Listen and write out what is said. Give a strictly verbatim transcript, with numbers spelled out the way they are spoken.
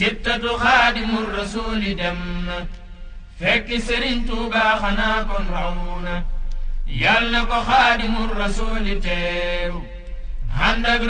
sittatu xaadimul rasuuli dem na fekki Sëriñ Tuubaa xanaa kon raw na yal na ko xaadimul rasuuli teeru ànd ak